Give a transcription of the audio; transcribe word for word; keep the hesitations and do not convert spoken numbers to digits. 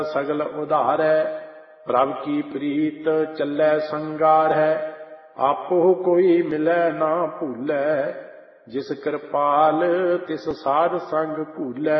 सगल उधार है। प्रभ की प्रीत चलै संगार है। आपो कोई मिलै ना भूलै। जिस कृपाल तिस साध संग भूलै।